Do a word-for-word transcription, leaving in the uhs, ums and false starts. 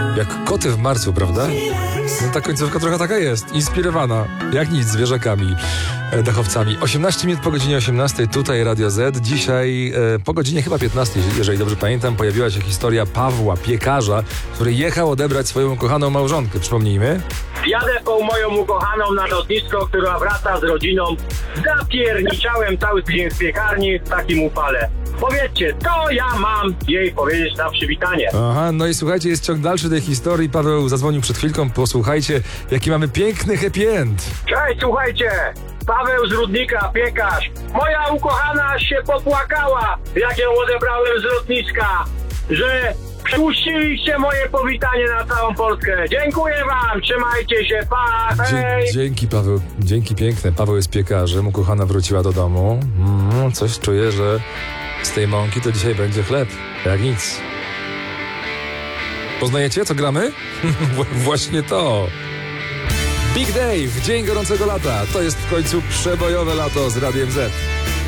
Jak koty w marcu, prawda? No ta końcówka trochę taka jest. Inspirowana, jak nic, zwierzakami, e, dachowcami. osiemnaście minut po godzinie osiemnastej, tutaj Radio Z. Dzisiaj e, po godzinie chyba piętnastej, jeżeli dobrze pamiętam, pojawiła się historia Pawła, piekarza, który jechał odebrać swoją ukochaną małżonkę. Przypomnijmy. Jadę po moją ukochaną na lotnisko, która wraca z rodziną. Zapierniczałem cały tydzień w piekarni w takim upale. Powiedzcie, to ja mam jej powiedzieć na przywitanie. Aha, no i słuchajcie, jest ciąg dalszy tej historii. Paweł zadzwonił przed chwilką, posłuchajcie, jaki mamy piękny happy end. Cześć, słuchajcie, Paweł z Rudnika, piekarz. Moja ukochana się popłakała, jak ją odebrałem z lotniska, że przepuściliście moje powitanie na całą Polskę. Dziękuję wam, trzymajcie się, pa, hej! Dzie- dzięki Paweł, dzięki piękne. Paweł jest piekarzem, ukochana wróciła do domu. Mm, coś czuję, że z tej mąki to dzisiaj będzie chleb, jak nic. Poznajecie, co gramy? Właśnie to. Big Day w dzień gorącego lata. To jest w końcu przebojowe lato z Radiem Z.